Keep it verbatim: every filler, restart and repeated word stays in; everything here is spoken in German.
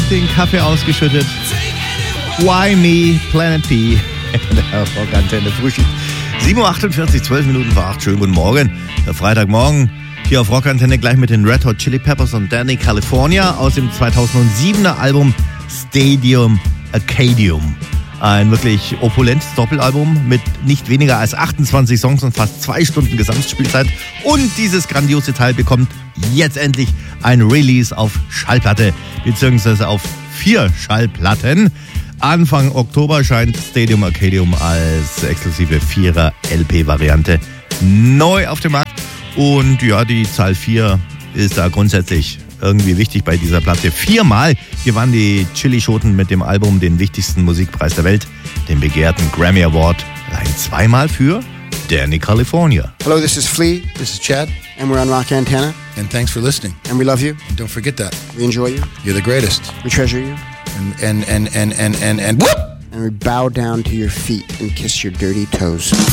den Kaffee ausgeschüttet. Why Me, Planet P. Der Rockantenne Frühschicht. sieben Uhr achtundvierzig, zwölf Minuten vor acht. Schönen guten Morgen. Der Freitagmorgen hier auf Rockantenne gleich mit den Red Hot Chili Peppers und Danny California aus dem zweitausendsiebener Album Stadium Arcadium. Ein wirklich opulentes Doppelalbum mit nicht weniger als achtundzwanzig Songs und fast zwei Stunden Gesamtspielzeit. Und dieses grandiose Teil bekommt jetzt endlich ein Release auf Schallplatte, beziehungsweise auf vier Schallplatten. Anfang Oktober scheint Stadium Arcadium als exklusive Vierer-L P-Variante neu auf dem Markt. Und ja, die Zahl vier ist da grundsätzlich irgendwie wichtig bei dieser Platte. Viermal gewann die Chili-Schoten mit dem Album den wichtigsten Musikpreis der Welt, den begehrten Grammy Award. Allein zweimal für Danny California. Hello, this is Flea. This is Chad. And we're on Rock Antenna. And thanks for listening. And we love you. And don't forget that. We enjoy you. You're the greatest. We treasure you. And, and, and, and, and, and, and whoop! And we bow down to your feet and kiss your dirty toes.